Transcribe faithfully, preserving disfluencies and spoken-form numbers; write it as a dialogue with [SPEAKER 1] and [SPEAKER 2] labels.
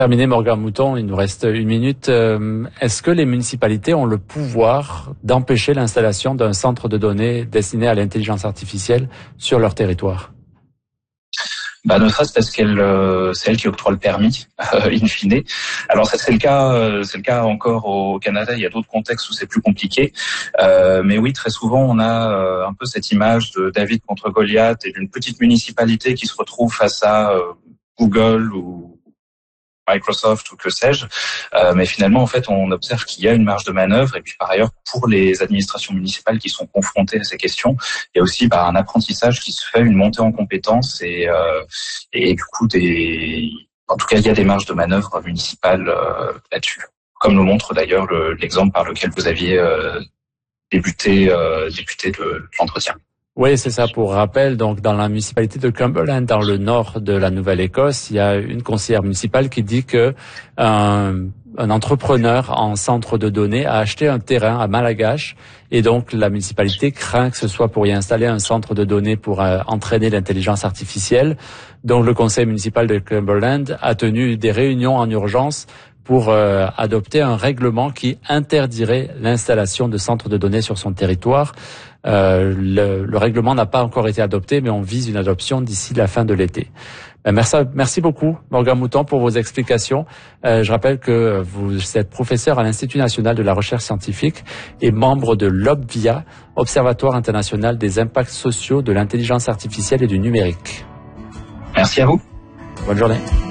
[SPEAKER 1] Terminé, Morgan Mouton, il nous reste une minute. Euh, est-ce que les municipalités ont le pouvoir d'empêcher l'installation d'un centre de données destiné à l'intelligence artificielle sur leur territoire?
[SPEAKER 2] Bah, ne serait-ce parce qu'elle, euh, c'est elle qui octroie le permis, euh, in fine. Alors ça c'est le cas, euh, c'est le cas encore au Canada. Il y a d'autres contextes où c'est plus compliqué, euh, mais oui, très souvent on a euh, un peu cette image de David contre Goliath et d'une petite municipalité qui se retrouve face à euh, Google ou Microsoft ou que sais-je, euh, mais finalement en fait on observe qu'il y a une marge de manœuvre et puis par ailleurs pour les administrations municipales qui sont confrontées à ces questions, il y a aussi bah, un apprentissage qui se fait, une montée en compétences et, euh, et du coup des, en tout cas il y a des marges de manœuvre municipales euh, là-dessus, comme le montre d'ailleurs le, l'exemple par lequel vous aviez euh, débuté, euh, débuté de l'entretien.
[SPEAKER 1] Oui, c'est ça. Pour rappel, donc dans la municipalité de Cumberland, dans le nord de la Nouvelle-Écosse, il y a une conseillère municipale qui dit que un, un entrepreneur en centre de données a acheté un terrain à Malagache et donc la municipalité craint que ce soit pour y installer un centre de données pour euh, entraîner l'intelligence artificielle. Donc le conseil municipal de Cumberland a tenu des réunions en urgence pour euh, adopter un règlement qui interdirait l'installation de centres de données sur son territoire. Euh, le, le règlement n'a pas encore été adopté, mais on vise une adoption d'ici la fin de l'été. Euh, merci, merci beaucoup, Morgan Mouton, pour vos explications. Euh, je rappelle que vous êtes professeur à l'Institut national de la recherche scientifique et membre de l'Obvia, Observatoire international des impacts sociaux de l'intelligence artificielle et du numérique.
[SPEAKER 2] Merci à vous.
[SPEAKER 1] Bonne journée.